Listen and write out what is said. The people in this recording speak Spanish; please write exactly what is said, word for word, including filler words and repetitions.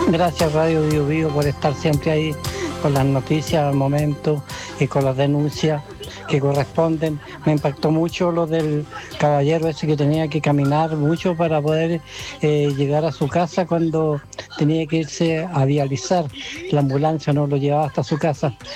Gracias Radio Bio Bio por estar siempre ahí con las noticias al momento y con las denuncias que corresponden. Me impactó mucho lo del caballero ese que tenía que caminar mucho para poder eh, llegar a su casa cuando tenía que irse a dializar. La ambulancia no lo llevaba hasta su casa.